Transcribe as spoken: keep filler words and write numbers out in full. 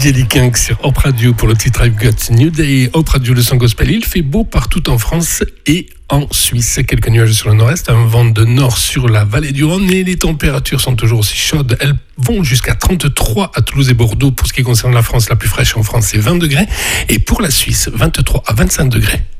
D J Lee King sur Hope Radio pour le titre I've Got New Day. Hope Radio, le son gospel. Il fait beau partout en France et en Suisse. Quelques nuages sur le nord-est, un vent de nord sur la vallée du Rhône et les températures sont toujours aussi chaudes. Elles vont jusqu'à trente-trois à Toulouse et Bordeaux. Pour ce qui concerne la France, la plus fraîche en France, c'est vingt degrés. Et pour la Suisse, vingt-trois à vingt-cinq degrés.